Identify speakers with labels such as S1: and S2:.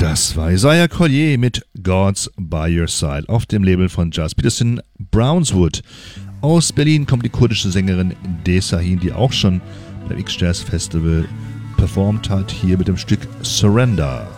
S1: Das war Isaiah Collier mit God's by Your Side auf dem Label von Gilles Peterson Brownswood. Aus Berlin kommt die kurdische Sängerin Desahin, die auch schon beim X-Jazz Festival performt hat, hier mit dem Stück Surrender.